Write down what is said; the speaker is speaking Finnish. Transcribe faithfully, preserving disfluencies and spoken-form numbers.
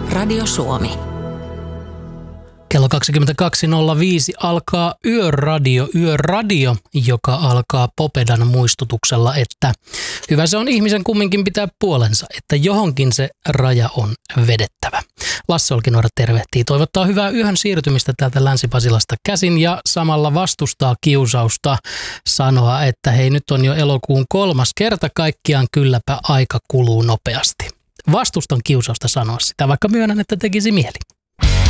Radio Suomi. Kello kaksikymmentäkaksi nolla viisi alkaa Yöradio, Yöradio, joka alkaa Popedan muistutuksella, että hyvä se on ihmisen kumminkin pitää puolensa, että johonkin se raja on vedettävä. Lasse Olkinuora tervehtii, toivottaa hyvää yön siirtymistä täältä Länsi-Pasilasta käsin ja samalla vastustaa kiusausta sanoa, että hei, nyt on jo elokuun kolmas kerta kaikkiaan, kylläpä aika kuluu nopeasti. Vastustan kiusausta sanoa sitä, vaikka myönnän, että tekisi mieli.